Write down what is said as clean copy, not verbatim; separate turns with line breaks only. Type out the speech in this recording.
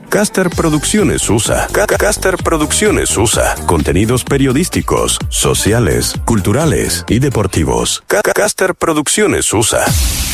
Caster Producciones USA. Caster Producciones USA. Contenidos periodísticos, sociales, culturales y deportivos. Caster Producciones USA.